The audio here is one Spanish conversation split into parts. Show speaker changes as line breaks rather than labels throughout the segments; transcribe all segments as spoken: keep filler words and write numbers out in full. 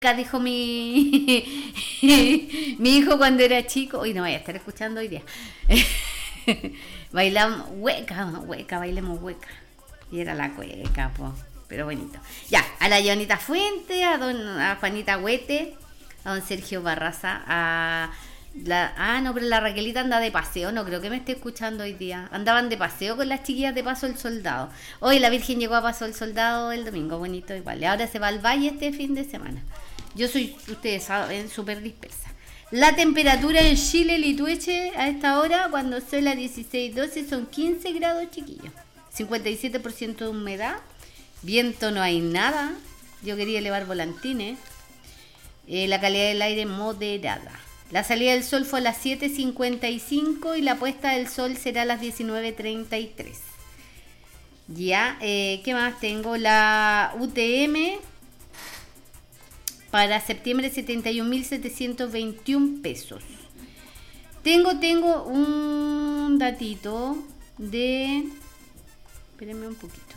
Dijo mi mi hijo cuando era chico. Uy, no voy a estar escuchando hoy día. Bailamos hueca, hueca, bailemos hueca. Y era la cueca, po. Pero bonito. Ya, a la Jonita Fuente, a don a Juanita Huete, a don Sergio Barraza, a la, ah, no, pero la Raquelita anda de paseo, no creo que me esté escuchando hoy día. Andaban de paseo con las chiquillas de Paso del Soldado. Hoy la Virgen llegó a Paso del Soldado el domingo, bonito igual. Y ahora se va al valle este fin de semana. Yo soy, ustedes saben, súper dispersa. La temperatura en Chile, Litueche, a esta hora, cuando son las dieciséis doce, son quince grados, chiquillos. cincuenta y siete por ciento de humedad. Viento no hay nada. Yo quería elevar volantines. Eh, la calidad del aire moderada. La salida del sol fue a las siete cincuenta y cinco y la puesta del sol será a las diecinueve treinta y tres. Ya, eh, ¿qué más tengo? La U T M para septiembre setenta y un mil setecientos veintiún pesos. Tengo, tengo un datito de... Espérenme un poquito.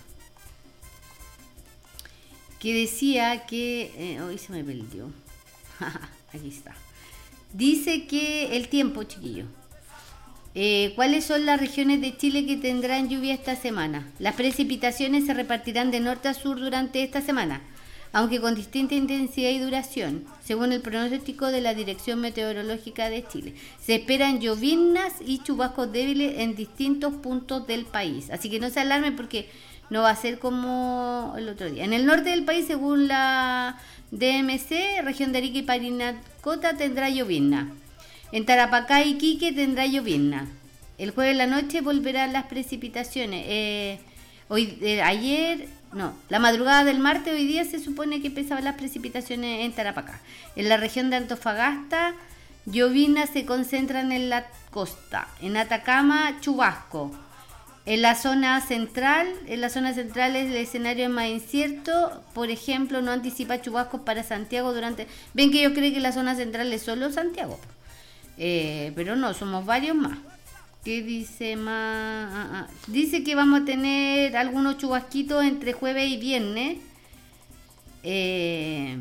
Que decía que... Eh, hoy se me perdió. Aquí está. Dice que el tiempo, chiquillo. Eh, ¿Cuáles son las regiones de Chile que tendrán lluvia esta semana? Las precipitaciones se repartirán de norte a sur durante esta semana, aunque con distinta intensidad y duración, según el pronóstico de la Dirección Meteorológica de Chile. Se esperan lloviznas y chubascos débiles en distintos puntos del país. Así que no se alarmen porque no va a ser como el otro día. En el norte del país, según la D M C, región de Arica y Parinacota, tendrá llovizna. En Tarapacá y Iquique tendrá llovizna. El jueves en la noche volverán las precipitaciones. Eh, hoy, eh, ayer... No, la madrugada del martes hoy día se supone que empezaban las precipitaciones en Tarapacá. En la región de Antofagasta, lloviznas se concentran en la costa. En Atacama, chubasco. En la zona central, en la zona central es el escenario más incierto. Por ejemplo, no anticipa chubascos para Santiago durante... Ven que yo creo que la zona central es solo Santiago. Eh, pero no, somos varios más. ¿Qué dice más? Ah, ah. Dice que vamos a tener algunos chubasquitos entre jueves y viernes. Eh,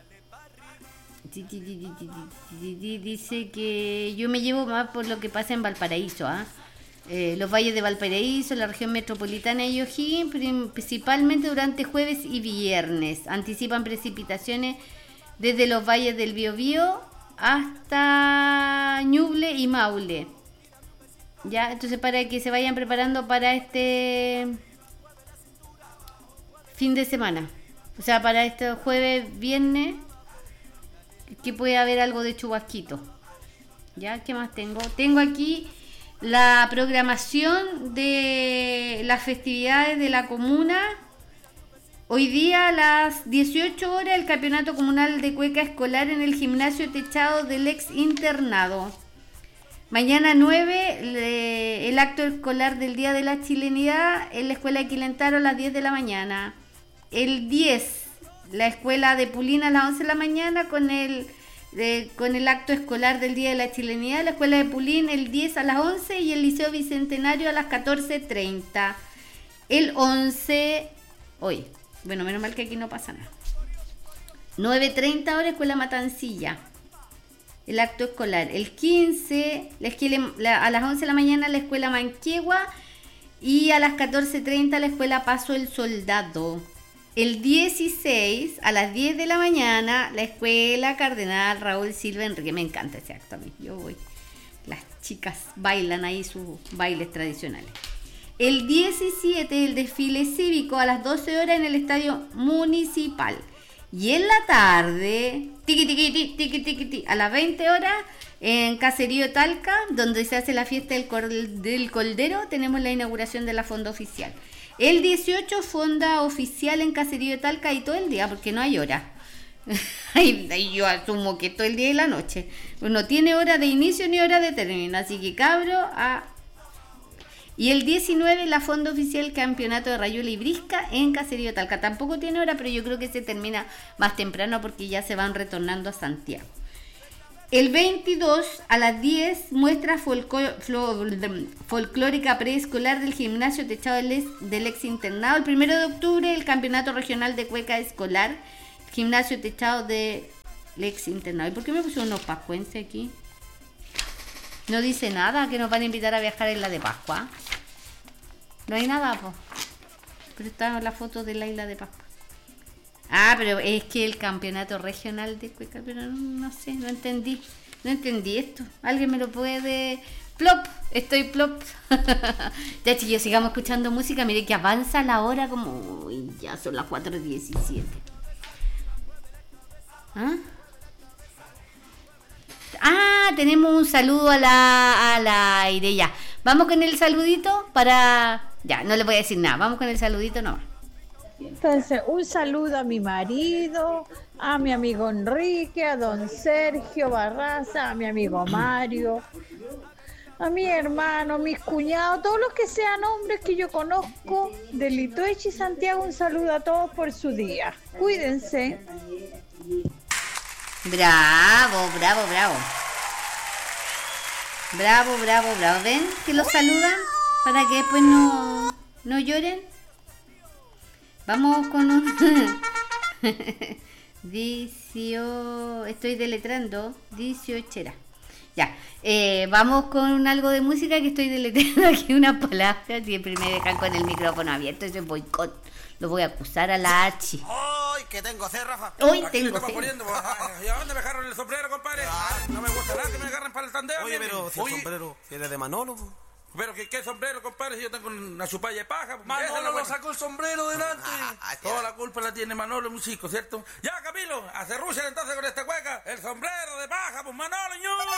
dice que yo me llevo más por lo que pasa en Valparaíso. ¿ah? Eh, los valles de Valparaíso, la región metropolitana y O'Higgins, principalmente durante jueves y viernes. Anticipan precipitaciones desde los valles del Biobío hasta Ñuble y Maule. Ya, entonces para que se vayan preparando para este fin de semana. O sea, para este jueves, viernes, que puede haber algo de chubasquito. Ya, ¿qué más tengo? Tengo aquí la programación de las festividades de la comuna. Hoy día a las dieciocho horas el campeonato comunal de cueca escolar en el gimnasio techado del ex internado. Mañana nueve, le, el acto escolar del Día de la Chilenidad en la escuela de Quilentaro a las diez de la mañana. El diez, la escuela de Pulina a las once de la mañana con el, de, con el acto escolar del Día de la Chilenidad. La escuela de Pulín el diez a las once y el Liceo Bicentenario a las catorce treinta. El once, hoy, bueno, menos mal que aquí no pasa nada. nueve treinta horas, escuela Matancilla. El acto escolar. El quince, la escuela, la, a las once de la mañana la escuela Manquegua y a las catorce treinta la escuela Paso el Soldado. El dieciséis, a las diez de la mañana, la escuela Cardenal Raúl Silva Enrique. Me encanta ese acto a mí, yo voy. Las chicas bailan ahí sus bailes tradicionales. El diecisiete, el desfile cívico a las doce horas en el estadio municipal. Y en la tarde, tiqui, tiqui, tiqui, tiqui, tiqui, tiqui, a las veinte horas, en Caserío Talca, donde se hace la fiesta del, col, del Coldero, tenemos la inauguración de la fonda oficial. El dieciocho, fonda oficial en Caserío Talca y todo el día, porque no hay hora. Yo asumo que todo el día y la noche. Pues no tiene hora de inicio ni hora de término, así que cabro a... Y el diecinueve, la fonda oficial campeonato de Rayuela y Brisca en Caserío Talca. Tampoco tiene hora, pero yo creo que se termina más temprano porque ya se van retornando a Santiago. El veintidós, a las diez, muestra folclor, folclórica preescolar del gimnasio techado del ex, del ex internado. El primero de octubre, el campeonato regional de cueca escolar. Gimnasio techado de Lex Internado. ¿Y por qué me pusieron unos pascuenses aquí? No dice nada, que nos van a invitar a viajar en la de Pascua. No hay nada, pues. Pero está la foto de la isla de Pascua. Ah, pero es que el campeonato regional de Cueca, pero no, no sé, no entendí. No entendí esto. ¿Alguien me lo puede...? Plop, estoy plop. Ya, chicos, sigamos escuchando música. Mire que avanza la hora como... Uy, ya son las cuatro diecisiete. ¿Ah? Ah, tenemos un saludo a la, a la aire, ya. Vamos con el saludito para... Ya, no le voy a decir nada. Vamos con el saludito nomás.
Entonces, un saludo a mi marido, a mi amigo Enrique, a don Sergio Barraza, a mi amigo Mario, a mi hermano, mis cuñados, todos los que sean hombres que yo conozco de Lituechi y Santiago. Un saludo a todos por su día. Cuídense.
Bravo, bravo, bravo. Bravo, bravo, bravo. ¿Ven que los saludan para que después no, no lloren? Vamos con un... Dicio... Estoy deletrando. Diciochera. Ya. Eh, vamos con algo de música que estoy deletrando aquí unas palabras. Siempre me dejan con el micrófono abierto. Ese boicot. Lo voy a acusar a la H.
¡Ay, que tengo sed, Rafa!
Hoy
Aquí
tengo
le estamos
sed.
poniendo, pues. ¿Y a dónde me agarran el sombrero, compadre? Ay, no me gusta nada que me agarren para el tandeo.
Oye,
mire.
pero si el
Oye,
sombrero eres de Manolo.
pero ¿qué, qué sombrero, compadre? Si yo tengo una chupalla de paja. Pues, esa es la
Manolo
buena.
lo sacó el sombrero delante.
Ah,
Toda la culpa la tiene Manolo, muy chico, ¿cierto? Ya, Camilo, a cerruchar entonces con esta cueca. El sombrero de paja, pues Manolo, ñu.